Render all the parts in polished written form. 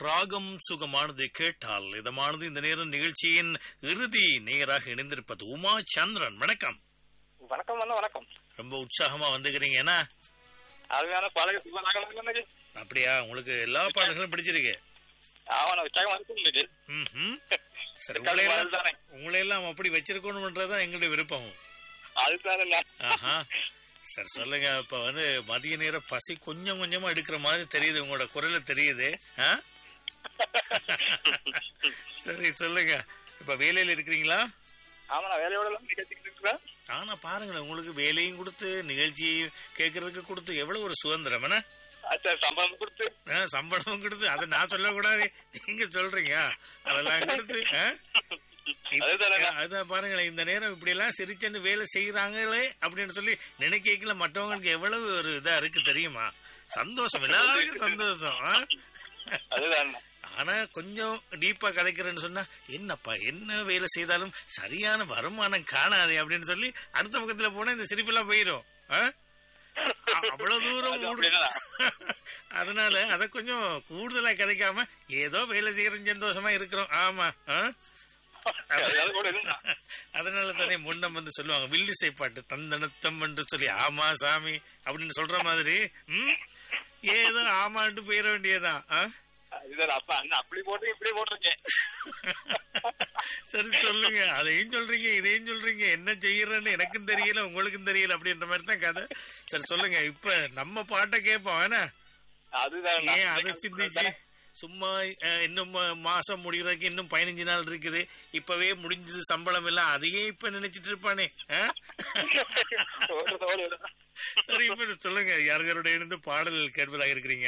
ராகம் சுகமானது கேட்டால் இதமானது. இந்த நேரம் நிகழ்ச்சியின் இறுதி நேராக இணைந்திருப்பது உமா சந்திரன். வணக்கம். வணக்கம் அண்ணா, வணக்கம். ரொம்ப உற்சாகமா வந்துக்கிறீங்க. ஏன்னா அருமையான பாடல்கள். அப்படியா? உங்களுக்கு எல்லா பாடல்களும் பிடிச்சிருக்கு? சரி, உங்களையெல்லாம் அப்படி வச்சிருக்கணும்ன்றதான் எங்களுடைய விருப்பம். ஆஹா, சரி சொல்லுங்க. இப்ப மதிய நேரம் பசி கொஞ்சம் கொஞ்சமா எடுக்கிற மாதிரி தெரியுது, உங்களோட குரல தெரியுது. சரி சொல்லுங்க, இப்ப வேலையில இருக்கிறீங்களா? ஆனா பாருங்களேன், உங்களுக்கு வேலையும் கொடுத்து நிகழ்ச்சி கேட்கறதுக்கு கொடுத்து எவ்வளவு ஒரு சுதந்திரம். சம்பளமும் கொடுத்து, அதை நான் சொல்லக்கூடாது, நீங்க சொல்றீங்க. அதெல்லாம் கொடுத்து அதான் பாருங்களேன், இந்த நேரம் இப்படி எல்லாம் சிரிச்சன்னு வேலை செய்யறாங்களே அப்படின்னு சொல்லி நினைக்கல மற்றவங்களுக்கு எவ்வளவு ஒரு இதா இருக்கு தெரியுமா? சந்தோஷம், எல்லாருக்கும் சந்தோஷம். ஆனா கொஞ்சம் டீப்பா கதைக்கிறேன்னு சொன்னா, என்னப்பா என்ன வேலை செய்தாலும் சரியான வருமானம் காணாதே அப்படின்னு சொல்லி அடுத்த பக்கத்துல போனா இந்த சிரிப்பெல்லாம் போயிடும். அவ்வளவு தூரம். அதனால அத கொஞ்சம் கூடுதலா கதைக்காம ஏதோ வேலை செய்யற சந்தோஷமா இருக்கிறோம். ஆமா, அதனால தானே முன்னம் சொல்லுவாங்க, வில்லிசை பாட்டு தந்தனத்தம் என்று சொல்லி ஆமா சாமி அப்படின்னு சொல்ற மாதிரி ஏதோ ஆமாண்டு போயிட வேண்டியதான். சரி சொல்லுங்க, அதையும் சொல்றீங்க இதையும் சொல்றீங்க, என்ன செய்யறேன்னு எனக்கும் தெரியல உங்களுக்கும் தெரியல அப்படின்ற மாதிரி தான் கதை. சரி சொல்லுங்க, இப்ப நம்ம பாட்டை கேட்போம். வேணா ஏன் அதை சிந்திச்சு சும்மா இன்னும் மாசம் முடிகிறதுக்கு இன்னும் 15 நாள் இருக்குது, இப்பவே முடிஞ்சது சம்பளம் எல்லாம், அதையே இப்ப நினைச்சிட்டு இருப்பானே. சரி, இப்ப சொல்லுங்க, யாருடைய இருந்து பாடல் கேட்பதாக இருக்கிறீங்க?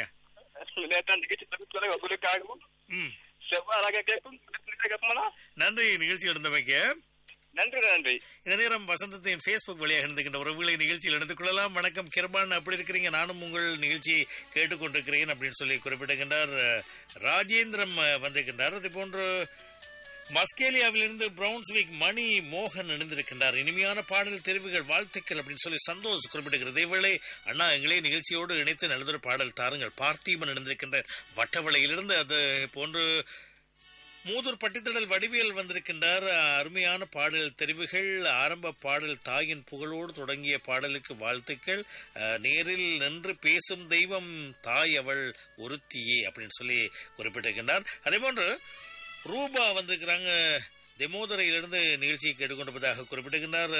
நன்றி நிகழ்ச்சியில் இருந்தமைக்க. நன்றி நன்றி. இந்த நேரம் வசந்தத்தின் பேஸ்புக் வழியாக இருந்துகின்ற உறவுகளை நிகழ்ச்சியில் எடுத்துக் கொள்ளலாம். வணக்கம் கிருபான், அப்படி இருக்கிறீங்க? நானும் உங்கள் நிகழ்ச்சி கேட்டுக்கொண்டிருக்கிறேன் அப்படின்னு சொல்லி குறிப்பிடுகின்றார். ராஜேந்திரம் வந்திருக்கின்றார். அதே போன்று மஸ்கேலியாவிலிருந்து பிரவுன்ஸ்விக் மணி மோகன் இணைந்திருக்கின்றார். இனிமையான பாடல் தெரிவுகள், வாழ்த்துக்கள் அப்படின்னு சொல்லி சந்தோஷ் குறிப்பிடுகிறது. இதேவேளை அண்ணா எங்களே நிகழ்ச்சியோடு இணைத்து நல்லதொரு பாடல் தாருங்கள். பார்த்தீபன் இணைந்திருக்கின்றார் வட்டவளையிலிருந்து. அது போன்று மூதூர் பட்டித்தடல் வடிவியல் வந்திருக்கின்றார். அருமையான பாடல் தெரிவுகள், ஆரம்ப பாடல் தாயின் புகழோடு தொடங்கிய பாடலுக்கு வாழ்த்துக்கள். நேரில் நின்று பேசும் தெய்வம் தாய் அவள் ஒருத்தியே அப்படின்னு சொல்லி குறிப்பிட்டிருக்கின்றார். அதே போன்று ரூபா வந்திருக்கிறாங்க, தெமோதரையிலிருந்து நிகழ்ச்சியை கேட்டுக்கொண்டிருப்பதாக குறிப்பிட்டிருக்கின்றார்.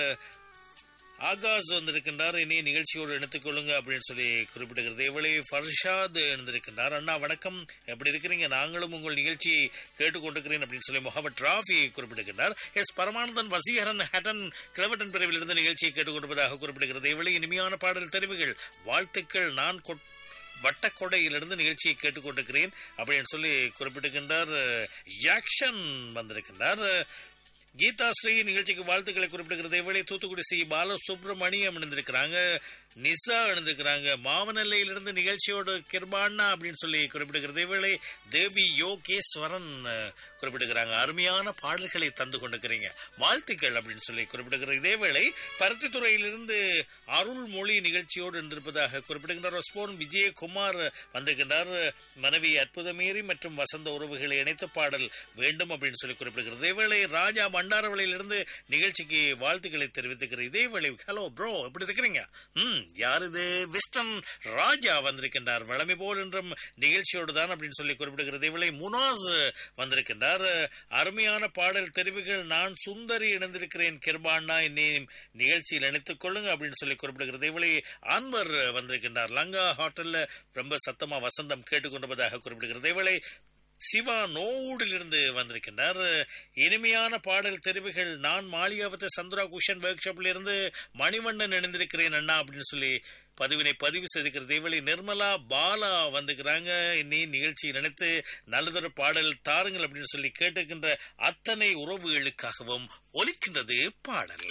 ஆகாஷ் வந்திருக்கின்றார், இனி நிகழ்ச்சியோடு எடுத்துக் கொள்ளுங்க அப்படின்னு சொல்லி குறிப்பிடுகிறது. இவளை ஃபர்ஷாத் இருந்திருக்கின்றார். அண்ணா வணக்கம், எப்படி இருக்கிறீங்க? நாங்களும் உங்கள் நிகழ்ச்சியை கேட்டுக்கொண்டிருக்கிறேன் அப்படின்னு சொல்லி முகமது ராஃபி குறிப்பிடுகின்றார். எஸ் பரமானந்தன் வசீகரன் ஹட்டன் கிளவட்டன் பிரிவில் இருந்து நிகழ்ச்சியை கேட்டுக்கொண்டிருப்பதாக குறிப்பிடுகிறது. இவளை இனிமையான பாடல் தெரிவுகள், வாழ்த்துக்கள். நான் வட்டக்கொடையிலிருந்து நிகழ்ச்சியை கேட்டுக்கொண்டிருக்கிறேன் அப்படின்னு சொல்லி குறிப்பிட்டிருக்கின்றார். ஜாக்சன் வந்திருக்கின்றார். கீதா ஸ்ரீ நிகழ்ச்சிக்கு வாழ்த்துக்களை குறிப்பிடுகிறது. இவளை தூத்துக்குடி சி பாலசுப்ரமணியம் இணைந்திருக்கிறாங்க. நிசா இணைந்திருக்கிறாங்க. மாவனல்லையிலிருந்து நிகழ்ச்சியோடு கிருபாண்ணா அப்படின்னு சொல்லி குறிப்பிடுகிறது. இவளை தேவி யோகேஸ்வரன் குறிப்பிடுகிறாங்க. அருமையான பாடல்களை தந்து கொண்டிருக்கிறீங்க, வாழ்த்துக்கள் அப்படின்னு சொல்லி குறிப்பிடுகிறது. இதேவேளை பருத்தித்துறையிலிருந்து அருள்மொழி நிகழ்ச்சியோடு இருந்திருப்பதாக குறிப்பிடுகின்றார். ஸ்போன் விஜயகுமார் வந்திருக்கின்றார். மனைவி அற்புதமேரி மற்றும் வசந்த உறவுகளை இணைத்து பாடல் வேண்டும் அப்படின்னு சொல்லி குறிப்பிடுகிறது. இதேவேளை ராஜா மண்டாரவளையிலிருந்து நிகழ்ச்சிக்கு வாழ்த்துக்களை தெரிவித்துக்கிறது. இதேவேளை ஹலோ ப்ரோ, எப்படி இருக்கிறீங்க? யார் இது? வெஸ்டர்ன் ராஜா வந்திருக்கின்றார். வளமை போல் என்றும் நிகழ்ச்சியோடு தான் அப்படின்னு சொல்லி குறிப்பிடுகிறது. இவளை முனாஸ் வந்திருக்கின்றார். அருமையான பாடல் தெரிவுகள். நான் சுந்தரி இணைந்திருக்கிறேன் கிருபாண்ணா, என்னை நிகழ்ச்சியில் இணைத்துக் கொள்ளுங்க அப்படின்னு சொல்லி குறிப்பிடுகிறது. இவளை அன்வர் வந்திருக்கின்றார். லங்கா ஹோட்டல்ல ரொம்ப சத்தமா வசந்தம் கேட்டுக்கொண்டிருப்பதாக குறிப்பிடுகிறது. இவளை சிவா நோடிலிருந்து வந்திருக்கின்றார். இனிமையான பாடல் தெரிவுகள். நான் மாளிகாவத்த சந்திரா குஷன் ஒர்க் ஷாப்ல இருந்து மணிவண்ணன் இணைந்திருக்கிறேன் அண்ணா அப்படின்னு சொல்லி பதிவு செய்திருக்கிறது. இவளை நிர்மலா பாலா வந்துக்கிறாங்க. இன்னி நிகழ்ச்சியை நினைத்து நல்லதொரு பாடல் தாருங்கள் அப்படின்னு சொல்லி கேட்டுக்கின்ற அத்தனை உறவுகளுக்காகவும் ஒலிக்கின்றது பாடல்.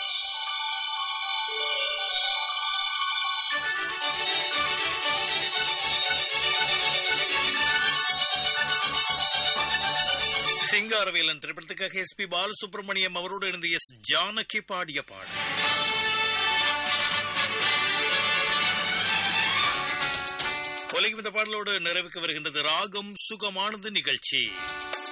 சிங்காரவேலன் திரைப்படத்துக்காக எஸ்பி பாலசுப்ரமணியம் அவரோடு இருந்து எஸ் ஜானகி பாடிய பாடல். ஒலிக்கும் இந்த பாடலோடு நிறைவுக்கு வருகின்றது ராகம் சுகமானது நிகழ்ச்சி.